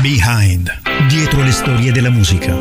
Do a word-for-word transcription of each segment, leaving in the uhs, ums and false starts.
Behind, dietro le storie della musica.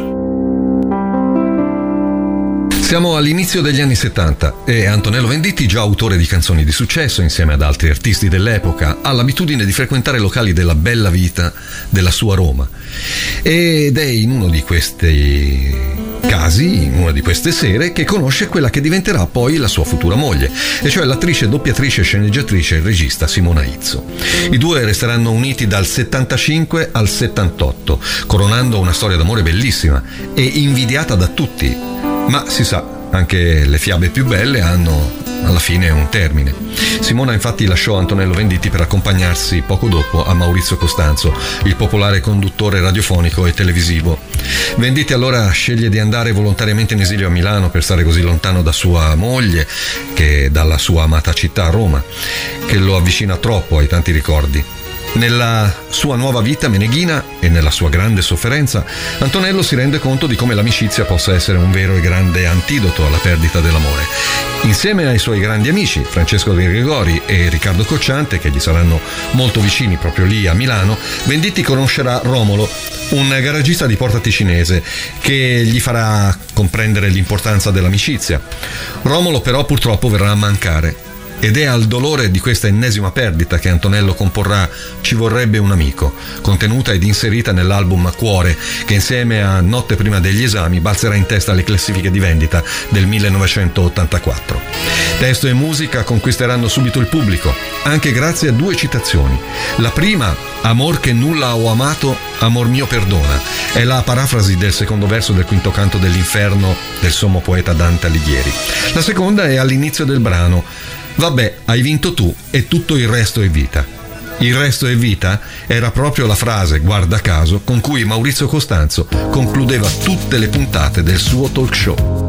Siamo all'inizio degli anni settanta e Antonello Venditti, già autore di canzoni di successo insieme ad altri artisti dell'epoca, ha l'abitudine di frequentare locali della bella vita della sua Roma. Ed è in uno di questi casi, in una di queste sere, che conosce quella che diventerà poi la sua futura moglie, e cioè l'attrice, doppiatrice, sceneggiatrice e regista Simona Izzo. I due resteranno uniti dal settantacinque al settantotto, coronando una storia d'amore bellissima e invidiata da tutti. Ma si sa, anche le fiabe più belle hanno alla fine un termine. Simona infatti lasciò Antonello Venditti per accompagnarsi poco dopo a Maurizio Costanzo, il popolare conduttore radiofonico e televisivo. Venditti allora sceglie di andare volontariamente in esilio a Milano per stare così lontano da sua moglie, che dalla sua amata città Roma, che lo avvicina troppo ai tanti ricordi. Nella sua nuova vita meneghina e nella sua grande sofferenza, Antonello si rende conto di come l'amicizia possa essere un vero e grande antidoto alla perdita dell'amore. Insieme ai suoi grandi amici, Francesco De Gregori e Riccardo Cocciante, che gli saranno molto vicini proprio lì a Milano, Venditti conoscerà Romolo, un garagista di Porta Ticinese, che gli farà comprendere l'importanza dell'amicizia. Romolo però purtroppo verrà a mancare. Ed è al dolore di questa ennesima perdita che Antonello comporrà Ci vorrebbe un amico, contenuta ed inserita nell'album Cuore, che insieme a Notte prima degli esami balzerà in testa alle classifiche di vendita del millenovecentottantaquattro. Testo e musica conquisteranno subito il pubblico, anche grazie a due citazioni. La prima, Amor che nulla ho amato, amor mio perdona, è la parafrasi del secondo verso del quinto canto dell'Inferno del sommo poeta Dante Alighieri. La seconda è all'inizio del brano: Vabbè, hai vinto tu e tutto il resto è vita. Il resto è vita era proprio la frase, guarda caso, con cui Maurizio Costanzo concludeva tutte le puntate del suo talk show.